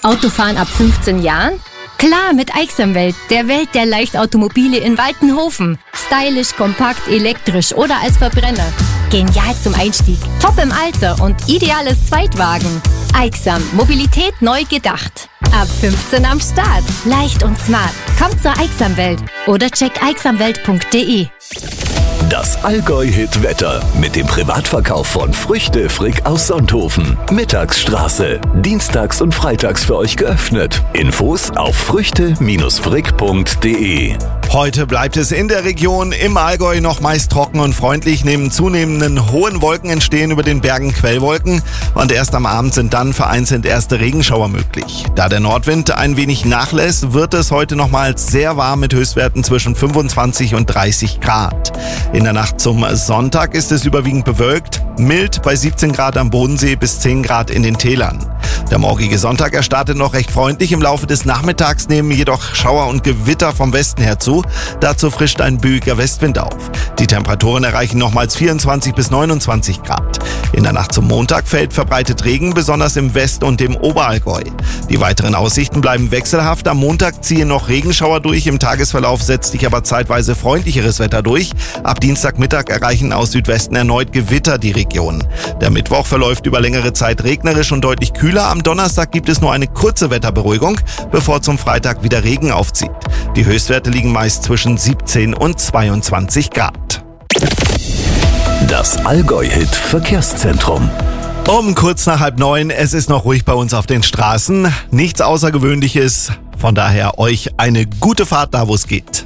Autofahren ab 15 Jahren? Klar, mit Aixamwelt, der Welt der Leichtautomobile in Waltenhofen. Stylisch, kompakt, elektrisch oder als Verbrenner. Genial zum Einstieg, top im Alter und ideales Zweitwagen. Aixam, Mobilität neu gedacht. Ab 15 am Start. Leicht und smart. Kommt zur Aixamwelt oder check aixamwelt.de. Das Allgäu-Hit-Wetter mit dem Privatverkauf von Früchte Frick aus Sonthofen. Mittagsstraße. Dienstags und freitags für euch geöffnet. Infos auf früchte-frick.de. Heute bleibt es in der Region im Allgäu noch meist trocken und freundlich. Neben zunehmenden hohen Wolken entstehen über den Bergen Quellwolken und erst am Abend sind dann vereinzelt erste Regenschauer möglich. Da der Nordwind ein wenig nachlässt, wird es heute nochmals sehr warm mit Höchstwerten zwischen 25 und 30 Grad. In der Nacht zum Sonntag ist es überwiegend bewölkt, mild bei 17 Grad am Bodensee bis 10 Grad in den Tälern. Der morgige Sonntag startet noch recht freundlich. Im Laufe des Nachmittags nehmen jedoch Schauer und Gewitter vom Westen her zu. Dazu frischt ein böiger Westwind auf. Die Temperaturen erreichen nochmals 24 bis 29 Grad. In der Nacht zum Montag fällt verbreitet Regen, besonders im West- und im Oberallgäu. Die weiteren Aussichten bleiben wechselhaft. Am Montag ziehen noch Regenschauer durch. Im Tagesverlauf setzt sich aber zeitweise freundlicheres Wetter durch. Ab Dienstagmittag erreichen aus Südwesten erneut Gewitter die Region. Der Mittwoch verläuft über längere Zeit regnerisch und deutlich kühler. Am Donnerstag gibt es nur eine kurze Wetterberuhigung, bevor zum Freitag wieder Regen aufzieht. Die Höchstwerte liegen meist zwischen 17 und 22 Grad. Das Allgäu-Hit-Verkehrszentrum. Um kurz nach 8:30, es ist noch ruhig bei uns auf den Straßen. Nichts Außergewöhnliches. Von daher euch eine gute Fahrt da, wo es geht.